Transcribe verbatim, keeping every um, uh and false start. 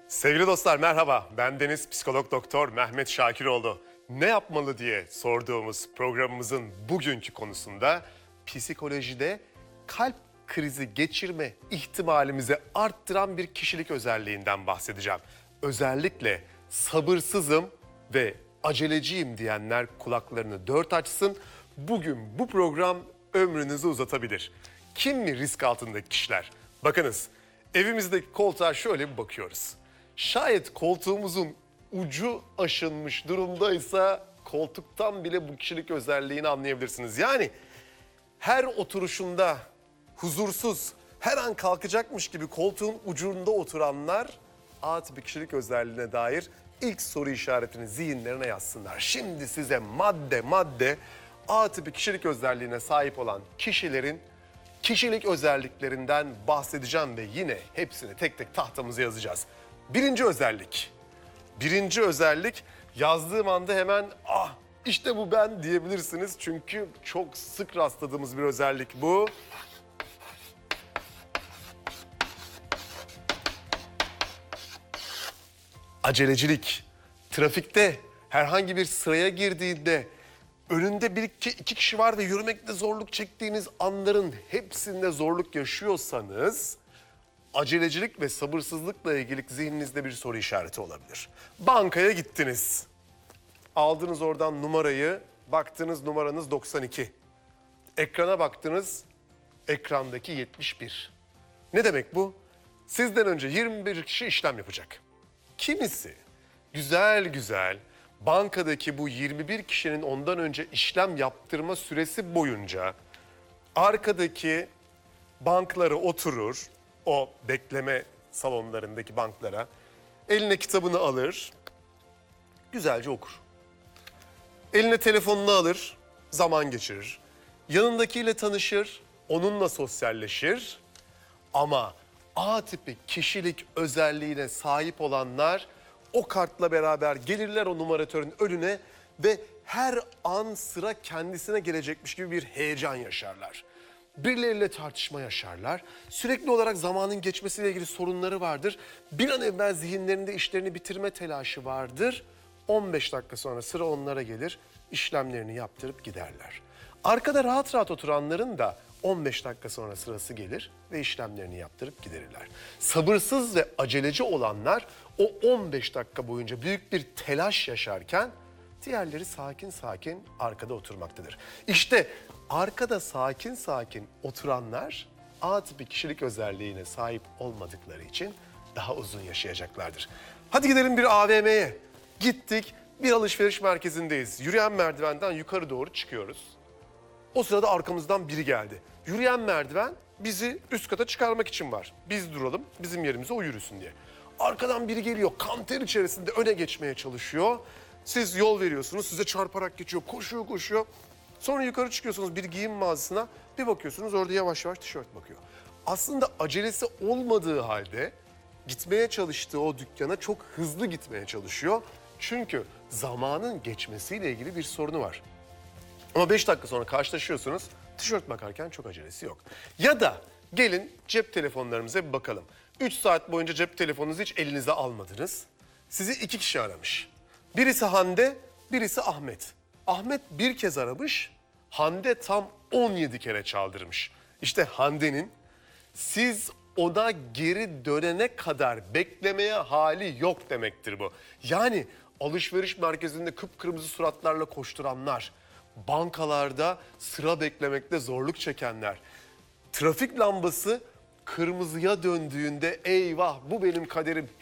Sevgili dostlar merhaba, ben Deniz Psikolog Doktor Mehmet Şakiroğlu. Ne yapmalı diye sorduğumuz programımızın bugünkü konusunda psikolojide kalp krizi geçirme ihtimalimizi arttıran bir kişilik özelliğinden bahsedeceğim. Özellikle sabırsızım ve aceleciyim diyenler kulaklarını dört açsın. Bugün bu program ömrünüzü uzatabilir. Kim mi risk altındaki kişiler? Bakınız, evimizdeki koltuğa şöyle bir bakıyoruz. Şayet koltuğumuzun ucu aşınmış durumdaysa koltuktan bile bu kişilik özelliğini anlayabilirsiniz. Yani her oturuşunda huzursuz, her an kalkacakmış gibi koltuğun ucunda oturanlar A tipi kişilik özelliğine dair ilk soru işaretini zihinlerine yazsınlar. Şimdi size madde madde A tipi kişilik özelliğine sahip olan kişilerin kişilik özelliklerinden bahsedeceğim ve yine hepsini tek tek tahtamıza yazacağız. Birinci özellik. Birinci özellik yazdığım anda hemen ah işte bu ben diyebilirsiniz. Çünkü çok sık rastladığımız bir özellik bu. Acelecilik. Trafikte herhangi bir sıraya girdiğinde önünde bir iki, iki kişi var ve yürümekte zorluk çektiğiniz anların hepsinde zorluk yaşıyorsanız acelecilik ve sabırsızlıkla ilgili zihninizde bir soru işareti olabilir. Bankaya gittiniz. Aldınız oradan numarayı, baktınız numaranız doksan iki. Ekrana baktınız, ekrandaki yetmiş bir. Ne demek bu? Sizden önce yirmi bir kişi işlem yapacak. Kimisi güzel güzel bankadaki bu yirmi bir kişinin ondan önce işlem yaptırma süresi boyunca arkadaki banklara oturur, o bekleme salonlarındaki banklara, eline kitabını alır, güzelce okur. Eline telefonunu alır, zaman geçirir. Yanındakiyle tanışır, onunla sosyalleşir. Ama A tipi kişilik özelliğine sahip olanlar o kartla beraber gelirler o numaratörün önüne ve her an sıra kendisine gelecekmiş gibi bir heyecan yaşarlar. Birileriyle tartışma yaşarlar. Sürekli olarak zamanın geçmesiyle ilgili sorunları vardır. Bir an evvel zihinlerinde işlerini bitirme telaşı vardır. on beş dakika sonra sıra onlara gelir, işlemlerini yaptırıp giderler. Arkada rahat rahat oturanların da on beş dakika sonra sırası gelir ve işlemlerini yaptırıp giderirler. Sabırsız ve aceleci olanlar o on beş dakika boyunca büyük bir telaş yaşarken diğerleri sakin sakin arkada oturmaktadır. İşte arkada sakin sakin oturanlar A tipi kişilik özelliğine sahip olmadıkları için daha uzun yaşayacaklardır. Hadi gidelim bir A V M'ye. Gittik, bir alışveriş merkezindeyiz. Yürüyen merdivenden yukarı doğru çıkıyoruz. O sırada arkamızdan biri geldi. Yürüyen merdiven bizi üst kata çıkarmak için var. Biz duralım, bizim yerimize o yürüsün diye. Arkadan biri geliyor, kan ter içerisinde öne geçmeye çalışıyor. Siz yol veriyorsunuz, size çarparak geçiyor, koşuyor koşuyor. Sonra yukarı çıkıyorsunuz bir giyim mağazasına, bir bakıyorsunuz orada yavaş yavaş tişört bakıyor. Aslında acelesi olmadığı halde gitmeye çalıştığı o dükkana çok hızlı gitmeye çalışıyor. Çünkü zamanın geçmesiyle ilgili bir sorunu var. Ama beş dakika sonra karşılaşıyorsunuz, tişört bakarken çok acelesi yok. Ya da gelin cep telefonlarımıza bir bakalım. üç saat boyunca cep telefonunuzu hiç elinize almadınız. Sizi iki kişi aramış. Birisi Hande, birisi Ahmet. Ahmet bir kez aramış, Hande tam on yedi kere çaldırmış. İşte Hande'nin siz ona geri dönene kadar beklemeye hali yok demektir bu. Yani alışveriş merkezinde kıpkırmızı suratlarla koşturanlar, bankalarda sıra beklemekte zorluk çekenler, trafik lambası kırmızıya döndüğünde eyvah bu benim kaderim